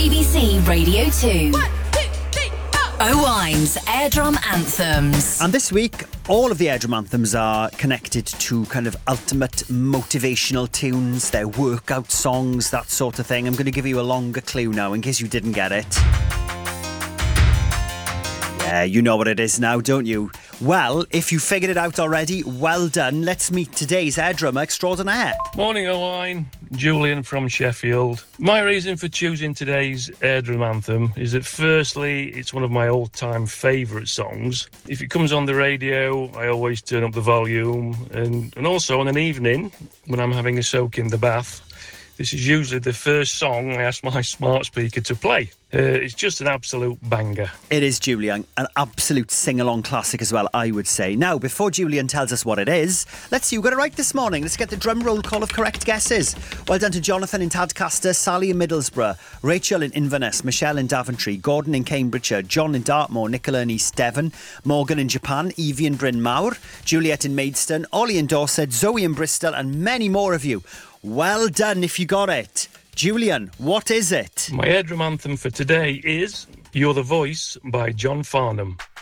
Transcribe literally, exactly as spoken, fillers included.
B B C Radio two. Owine's Airdrum Anthems. And this week, all of the Airdrum Anthems are connected to kind of ultimate motivational tunes, their workout songs, that sort of thing. I'm going to give you a longer clue now in case you didn't get it. Yeah, you know what it is now, don't you? Well, if you figured it out already, well done. Let's meet today's airdrummer extraordinaire. Morning, Owine. Julian from Sheffield. My reason for choosing today's airdrum anthem is that firstly, it's one of my all-time favourite songs. If it comes on the radio, I always turn up the volume. And, and also on an evening, when I'm having a soak in the bath, this is usually the first song I ask my smart speaker to play. Uh, it's just an absolute banger. It is, Julian. An absolute sing-along classic as well, I would say. Now, before Julian tells us what it is, let's see who got it right this morning. Let's get the drum roll call of correct guesses. Well done to Jonathan in Tadcaster, Sally in Middlesbrough, Rachel in Inverness, Michelle in Daventry, Gordon in Cambridgeshire, John in Dartmoor, Nicola in East Devon, Morgan in Japan, Evie in Bryn Mawr, Juliet in Maidstone, Ollie in Dorset, Zoe in Bristol, and many more of you. Well done if you got it. Julian, what is it? My airdrum anthem for today is You're the Voice by John Farnham.